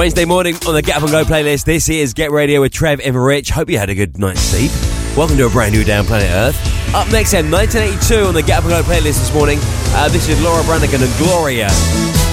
Wednesday morning on the Get Up and Go playlist. This is Get Radio with Trev, Ever Rich. Hope you had a good night's sleep. Welcome to a brand new day on planet Earth. Up next, 1982 on the Get Up and Go playlist this morning. This is Laura Branigan and Gloria.